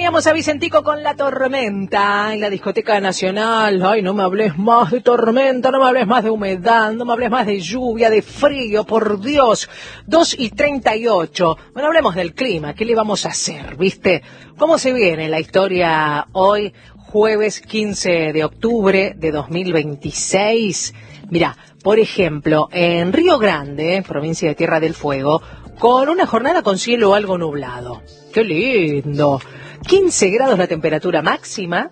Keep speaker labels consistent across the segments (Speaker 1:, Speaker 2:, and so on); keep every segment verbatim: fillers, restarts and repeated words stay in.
Speaker 1: Teníamos a Vicentico con La Tormenta en la discoteca nacional. Ay, no me hables más de tormenta, no me hables más de humedad, no me hables más de lluvia, de frío, por Dios. dos y treinta y ocho. Bueno, hablemos del clima. ¿Qué le vamos a hacer, viste? ¿Cómo se viene la historia hoy, jueves quince de octubre de dos mil veintiséis? Mirá, por ejemplo, en Río Grande, provincia de Tierra del Fuego, con una jornada con cielo algo nublado. ¡Qué lindo! quince grados la temperatura máxima.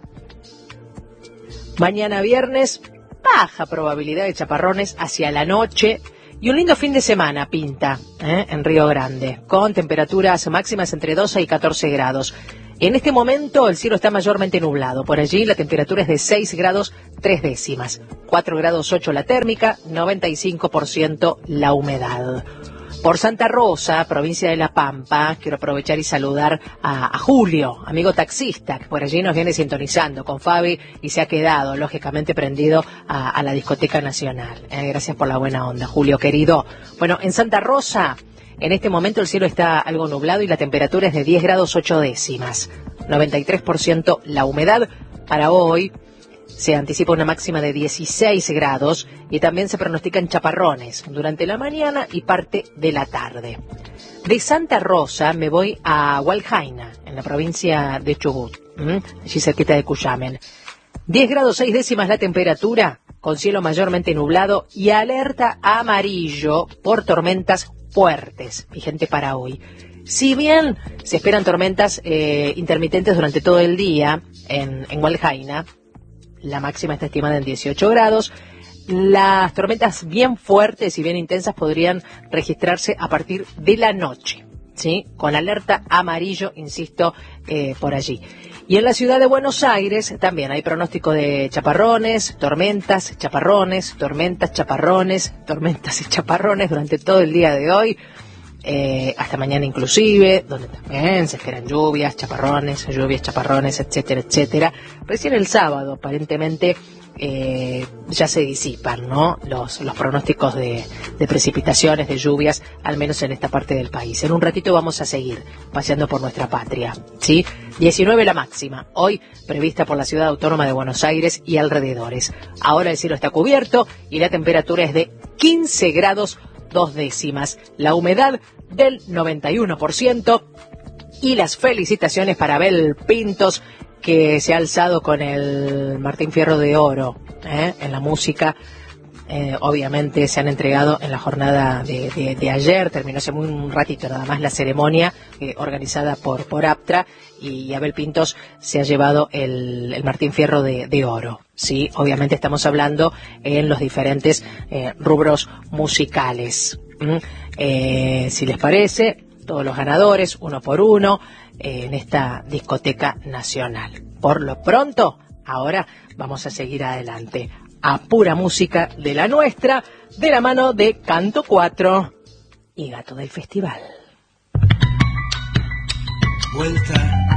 Speaker 1: Mañana viernes, baja probabilidad de chaparrones hacia la noche. Y un lindo fin de semana pinta ¿eh? en Río Grande, con temperaturas máximas entre doce y catorce grados. En este momento el cielo está mayormente nublado. Por allí la temperatura es de seis grados tres décimas. cuatro grados ocho la térmica, noventa y cinco por ciento la humedad. Por Santa Rosa, provincia de La Pampa, quiero aprovechar y saludar a, a Julio, amigo taxista, que por allí nos viene sintonizando con Fabi y se ha quedado, lógicamente, prendido a, a la discoteca nacional. Eh, gracias por la buena onda, Julio, querido. Bueno, en Santa Rosa, en este momento el cielo está algo nublado y la temperatura es de diez grados ocho décimas. noventa y tres por ciento la humedad. Para hoy se anticipa una máxima de dieciséis grados y también se pronostican chaparrones durante la mañana y parte de la tarde. De Santa Rosa me voy a Hualjaina, en la provincia de Chubut, ¿m? allí cerquita de Cuyamen. diez grados seis décimas la temperatura, con cielo mayormente nublado y alerta amarillo por tormentas fuertes, vigente para hoy. Si bien se esperan tormentas eh, intermitentes durante todo el día en, en Hualjaina, la máxima está estimada en dieciocho grados. Las tormentas bien fuertes y bien intensas podrían registrarse a partir de la noche, ¿sí? Con alerta amarillo, insisto, eh, por allí. Y en la ciudad de Buenos Aires también hay pronóstico de chaparrones, tormentas, chaparrones, tormentas, chaparrones, tormentas y chaparrones durante todo el día de hoy. Eh, hasta mañana inclusive, donde también se esperan lluvias, chaparrones, lluvias, chaparrones, etcétera, etcétera. Recién el sábado, aparentemente, eh, ya se disipan, ¿no? Los, los pronósticos de, de precipitaciones, de lluvias, al menos en esta parte del país. En un ratito vamos a seguir paseando por nuestra patria, ¿sí? diecinueve la máxima, hoy prevista por la Ciudad Autónoma de Buenos Aires y alrededores. Ahora el cielo está cubierto y la temperatura es de quince grados dos décimas, la humedad del noventa y uno por ciento y las felicitaciones para Abel Pintos, que se ha alzado con el Martín Fierro de Oro ¿eh? en la música. Eh, obviamente se han entregado en la jornada de, de, de ayer, terminó hace muy un ratito nada más la ceremonia eh, organizada por, por APTRA, y Abel Pintos se ha llevado el, el Martín Fierro de, de Oro. Sí, obviamente estamos hablando en los diferentes eh, rubros musicales. ¿Mm? Eh, si les parece, todos los ganadores, uno por uno, eh, en esta discoteca nacional. Por lo pronto, ahora vamos a seguir adelante a pura música de la nuestra, de la mano de Canto cuatro y Gato del Festival.
Speaker 2: Vuelta